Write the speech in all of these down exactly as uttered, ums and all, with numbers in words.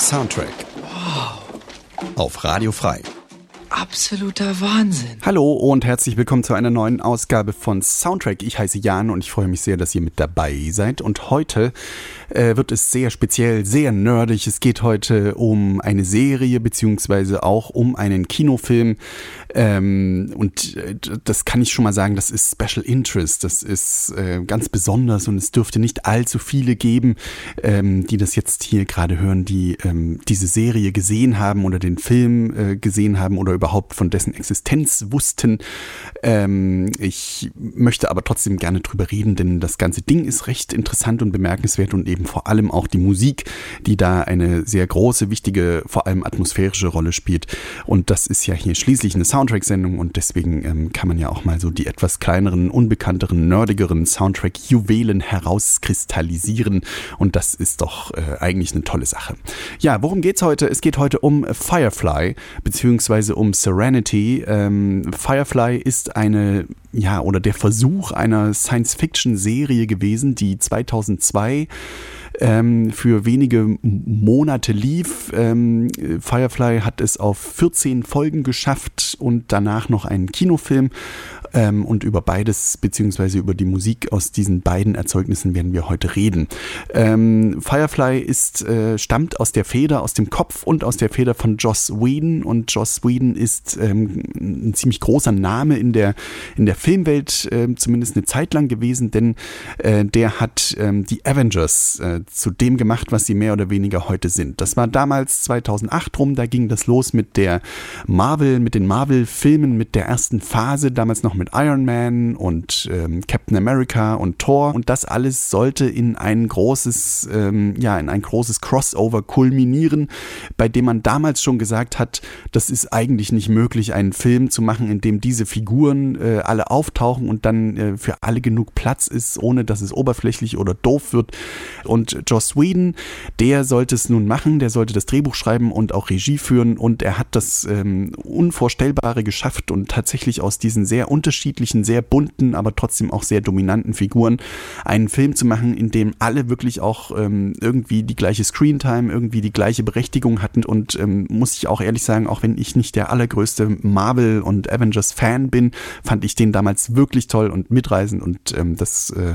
Soundtrack. Wow. Auf Radio Frei. Absoluter Wahnsinn. Hallo und herzlich willkommen zu einer neuen Ausgabe von Soundtrack. Ich heiße Jan und ich freue mich sehr, dass ihr mit dabei seid. Und heute äh, wird es sehr speziell, sehr nerdig. Es geht heute um eine Serie beziehungsweise auch um einen Kinofilm. Ähm, und äh, das kann ich schon mal sagen, das ist Special Interest. Das ist äh, ganz besonders und es dürfte nicht allzu viele geben, ähm, die das jetzt hier gerade hören, die ähm, diese Serie gesehen haben oder den Film äh, gesehen haben oder überhaupt von dessen Existenz wussten. Ähm, ich möchte aber trotzdem gerne drüber reden, denn das ganze Ding ist recht interessant und bemerkenswert und eben vor allem auch die Musik, die da eine sehr große, wichtige, vor allem atmosphärische Rolle spielt. Und das ist ja hier schließlich eine Soundtrack-Sendung und deswegen ähm, kann man ja auch mal so die etwas kleineren, unbekannteren, nerdigeren Soundtrack-Juwelen herauskristallisieren und das ist doch äh, eigentlich eine tolle Sache. Ja, worum geht's heute? Es geht heute um Firefly, beziehungsweise um Serenity. Ähm, Firefly ist eine, ja, oder der Versuch einer Science-Fiction-Serie gewesen, die zweitausendzwei ähm, für wenige Monate lief. Ähm, Firefly hat es auf vierzehn Folgen geschafft und danach noch einen Kinofilm. Ähm, und über beides, beziehungsweise über die Musik aus diesen beiden Erzeugnissen werden wir heute reden. Ähm, Firefly ist, äh, stammt aus der Feder, aus dem Kopf und aus der Feder von Joss Whedon und Joss Whedon ist ähm, ein ziemlich großer Name in der, in der Filmwelt, äh, zumindest eine Zeit lang gewesen, denn äh, der hat ähm, die Avengers äh, zu dem gemacht, was sie mehr oder weniger heute sind. Das war damals zweitausendacht rum, da ging das los mit der Marvel, mit den Marvel-Filmen, mit der ersten Phase, damals noch mit mit Iron Man und ähm, Captain America und Thor und das alles sollte in ein großes, ähm, ja, in ein großes Crossover kulminieren, bei dem man damals schon gesagt hat, das ist eigentlich nicht möglich, einen Film zu machen, in dem diese Figuren äh, alle auftauchen und dann äh, für alle genug Platz ist, ohne dass es oberflächlich oder doof wird. Und Joss Whedon, der sollte es nun machen, der sollte das Drehbuch schreiben und auch Regie führen und er hat das ähm, Unvorstellbare geschafft und tatsächlich aus diesen sehr unterschiedlichen unterschiedlichen, sehr bunten, aber trotzdem auch sehr dominanten Figuren einen Film zu machen, in dem alle wirklich auch ähm, irgendwie die gleiche Screentime, irgendwie die gleiche Berechtigung hatten und ähm, muss ich auch ehrlich sagen, auch wenn ich nicht der allergrößte Marvel- und Avengers-Fan bin, fand ich den damals wirklich toll und mitreißend und ähm, das äh,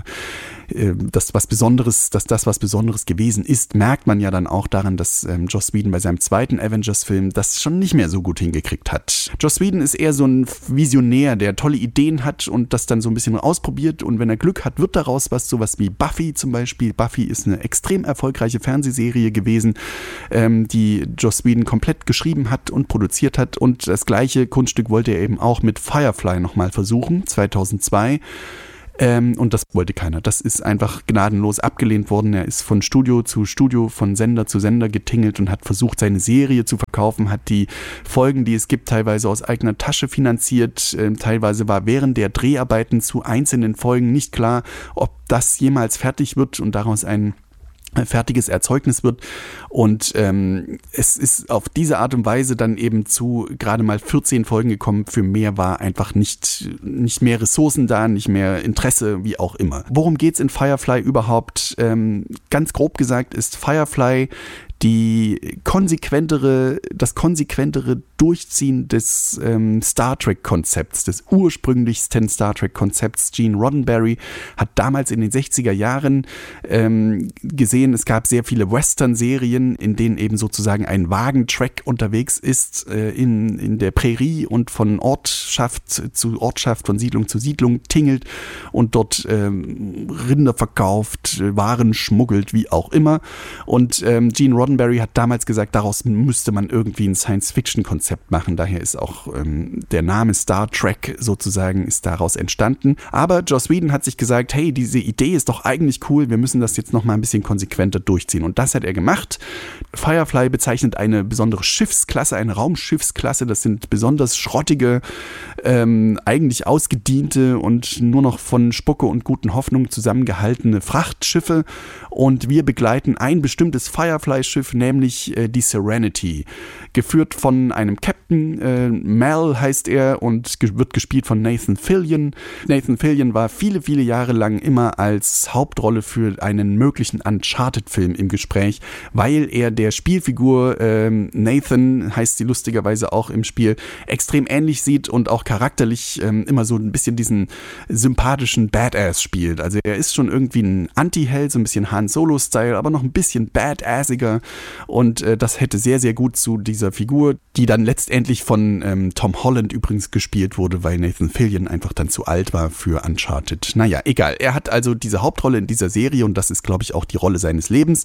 Das was Besonderes, dass das was Besonderes gewesen ist, merkt man ja dann auch daran, dass ähm, Joss Whedon bei seinem zweiten Avengers-Film das schon nicht mehr so gut hingekriegt hat. Joss Whedon ist eher so ein Visionär, der tolle Ideen hat und das dann so ein bisschen ausprobiert und wenn er Glück hat, wird daraus was, sowas wie Buffy zum Beispiel. Buffy ist eine extrem erfolgreiche Fernsehserie gewesen, ähm, die Joss Whedon komplett geschrieben hat und produziert hat und das gleiche Kunststück wollte er eben auch mit Firefly nochmal versuchen, zweitausendzwei. Ähm, und das wollte keiner. Das ist einfach gnadenlos abgelehnt worden. Er ist von Studio zu Studio, von Sender zu Sender getingelt und hat versucht, seine Serie zu verkaufen, hat die Folgen, die es gibt, teilweise aus eigener Tasche finanziert. Ähm, teilweise war während der Dreharbeiten zu einzelnen Folgen nicht klar, ob das jemals fertig wird und daraus ein fertiges Erzeugnis wird und ähm, es ist auf diese Art und Weise dann eben zu gerade mal vierzehn Folgen gekommen. Für mehr war einfach nicht, nicht mehr Ressourcen da, nicht mehr Interesse, wie auch immer. Worum geht's in Firefly überhaupt? Ähm, ganz grob gesagt ist Firefly die konsequentere, das konsequentere Durchziehen des ähm, Star Trek-Konzepts, des ursprünglichsten Star Trek-Konzepts. Gene Roddenberry hat damals in den sechziger Jahren ähm, gesehen, es gab sehr viele Western-Serien, in denen eben sozusagen ein Wagentrack unterwegs ist äh, in, in der Prärie und von Ortschaft zu Ortschaft, von Siedlung zu Siedlung tingelt und dort ähm, Rinder verkauft, Waren schmuggelt, wie auch immer. Und ähm, Gene Roddenberry hat damals gesagt, daraus müsste man irgendwie ein Science-Fiction-Konzept machen. Daher ist auch ähm, der Name Star Trek sozusagen ist daraus entstanden. Aber Joss Whedon hat sich gesagt, hey, diese Idee ist doch eigentlich cool, wir müssen das jetzt noch mal ein bisschen konsequenter durchziehen. Und das hat er gemacht. Firefly bezeichnet eine besondere Schiffsklasse, eine Raumschiffsklasse. Das sind besonders schrottige, ähm, eigentlich ausgediente und nur noch von Spucke und guten Hoffnungen zusammengehaltene Frachtschiffe. Und wir begleiten ein bestimmtes Firefly-Schiff Kriegsschiff, nämlich äh, die Serenity. Geführt von einem Captain, äh, Mal heißt er und ge- wird gespielt von Nathan Fillion. Nathan Fillion war viele, viele Jahre lang immer als Hauptrolle für einen möglichen Uncharted-Film im Gespräch, weil er der Spielfigur äh, Nathan, heißt sie lustigerweise auch im Spiel, extrem ähnlich sieht und auch charakterlich äh, immer so ein bisschen diesen sympathischen Badass spielt. Also er ist schon irgendwie ein Anti-Held, so ein bisschen Han Solo-Style, aber noch ein bisschen badassiger und äh, das hätte sehr, sehr gut zu dieser Figur, die dann letztendlich von ähm, Tom Holland übrigens gespielt wurde, weil Nathan Fillion einfach dann zu alt war für Uncharted. Naja, egal. Er hat also diese Hauptrolle in dieser Serie und das ist, glaube ich, auch die Rolle seines Lebens.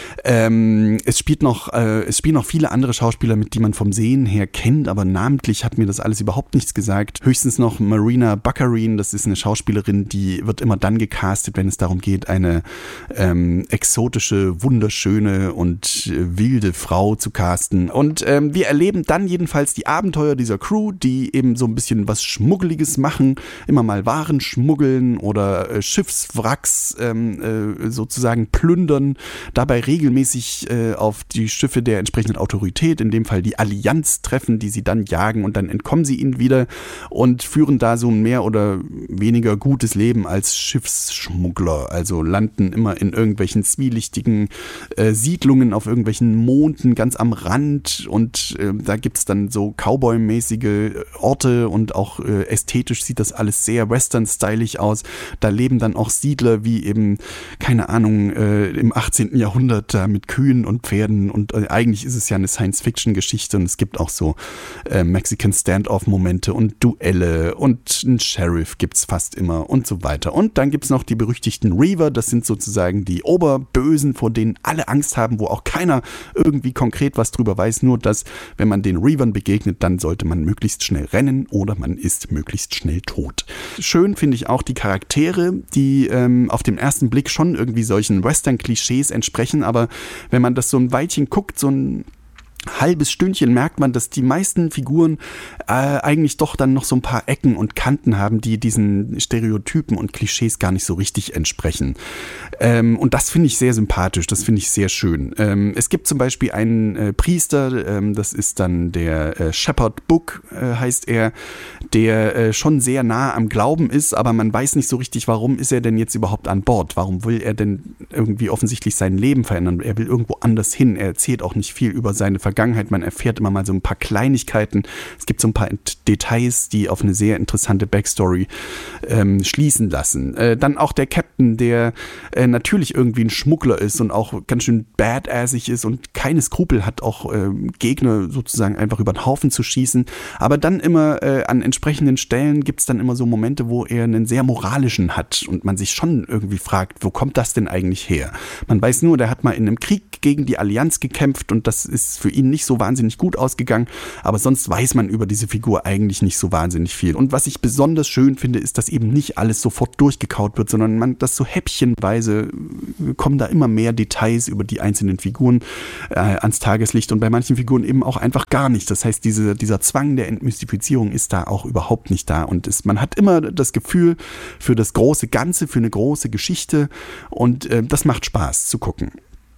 Ähm, es spielt noch, äh, es spielen noch viele andere Schauspieler mit, die man vom Sehen her kennt, aber namentlich hat mir das alles überhaupt nichts gesagt. Höchstens noch Marina Baccarin, das ist eine Schauspielerin, die wird immer dann gecastet, wenn es darum geht, eine ähm, exotische, wunderschöne und äh, wilde Frau zu casten. Und ähm, wir erleben dann jedenfalls die Abenteuer dieser Crew, die eben so ein bisschen was Schmuggeliges machen, immer mal Waren schmuggeln oder äh, Schiffswracks ähm, äh, sozusagen plündern, dabei regelmäßig äh, auf die Schiffe der entsprechenden Autorität, in dem Fall die Allianz, treffen, die sie dann jagen und dann entkommen sie ihnen wieder und führen da so ein mehr oder weniger gutes Leben als Schiffsschmuggler, also landen immer in irgendwelchen zwielichtigen äh, Siedlungen auf irgendwelchen Monden ganz am Rand und äh, da gibt es dann so Cowboy-mäßige Orte und auch äh, ästhetisch sieht das alles sehr western-stylig aus. Da leben dann auch Siedler wie eben, keine Ahnung, äh, im achtzehnten Jahrhundert da mit Kühen und Pferden und äh, eigentlich ist es ja eine Science-Fiction-Geschichte und es gibt auch so äh, Mexican Standoff-Momente und Duelle und einen Sheriff gibt's fast immer und so weiter. Und dann gibt's noch die berüchtigten Reaver, das sind sozusagen die Oberbösen, vor denen alle Angst haben, wo auch keiner irgendwie konkret was drüber weiß, nur dass, wenn man den Reavern begegnet, dann sollte man möglichst schnell rennen oder man ist möglichst schnell tot. Schön finde ich auch die Charaktere, die ähm, auf den ersten Blick schon irgendwie solchen Western-Klischees entsprechen, aber wenn man das so ein Weilchen guckt, so ein halbes Stündchen merkt man, dass die meisten Figuren äh, eigentlich doch dann noch so ein paar Ecken und Kanten haben, die diesen Stereotypen und Klischees gar nicht so richtig entsprechen. Ähm, und das finde ich sehr sympathisch, das finde ich sehr schön. Ähm, es gibt zum Beispiel einen äh, Priester, ähm, das ist dann der äh, Shepherd Book, äh, heißt er, der äh, schon sehr nah am Glauben ist, aber man weiß nicht so richtig, warum ist er denn jetzt überhaupt an Bord? Warum will er denn irgendwie offensichtlich sein Leben verändern? Er will irgendwo anders hin. Er erzählt auch nicht viel über seine Vergangenheit. Man erfährt immer mal so ein paar Kleinigkeiten. Es gibt so ein paar Details, die auf eine sehr interessante Backstory ähm, schließen lassen. Äh, dann auch der Captain, der äh, natürlich irgendwie ein Schmuggler ist und auch ganz schön badassig ist und keine Skrupel hat, auch äh, Gegner sozusagen einfach über den Haufen zu schießen. Aber dann immer äh, an entsprechenden Stellen gibt es dann immer so Momente, wo er einen sehr moralischen hat und man sich schon irgendwie fragt, wo kommt das denn eigentlich her? Man weiß nur, der hat mal in einem Krieg gegen die Allianz gekämpft und das ist für ihn nicht so wahnsinnig gut ausgegangen, aber sonst weiß man über diese Figur eigentlich nicht so wahnsinnig viel. Und was ich besonders schön finde, ist, dass eben nicht alles sofort durchgekaut wird, sondern man das so häppchenweise, kommen da immer mehr Details über die einzelnen Figuren äh, ans Tageslicht und bei manchen Figuren eben auch einfach gar nicht. Das heißt, diese, dieser Zwang der Entmystifizierung ist da auch überhaupt nicht da und ist, man hat immer das Gefühl für das große Ganze, für eine große Geschichte und äh, das macht Spaß zu gucken.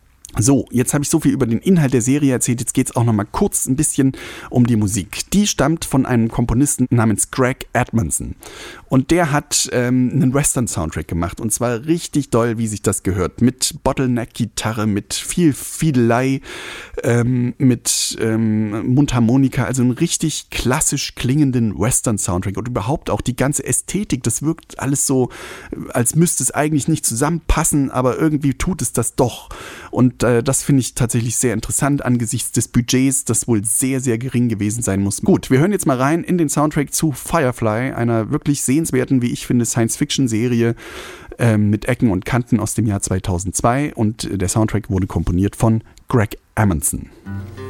So, jetzt habe ich so viel über den Inhalt der Serie erzählt, jetzt geht es auch noch mal kurz ein bisschen um die Musik. Die stammt von einem Komponisten namens Greg Edmonson und der hat ähm, einen Western-Soundtrack gemacht und zwar richtig doll, wie sich das gehört, mit Bottleneck-Gitarre, mit viel Fiedelei, ähm, mit ähm, Mundharmonika, also einen richtig klassisch klingenden Western-Soundtrack und überhaupt auch die ganze Ästhetik, das wirkt alles so, als müsste es eigentlich nicht zusammenpassen, aber irgendwie tut es das doch und äh, das finde ich tatsächlich sehr interessant angesichts des Budgets, das wohl sehr, sehr gering gewesen sein muss. Gut, wir hören jetzt mal rein in den Soundtrack zu Firefly, einer wirklich sehenswerten, wie ich finde, Science-Fiction-Serie äh, mit Ecken und Kanten aus dem Jahr zweitausendzwei und der Soundtrack wurde komponiert von Greg Edmonson.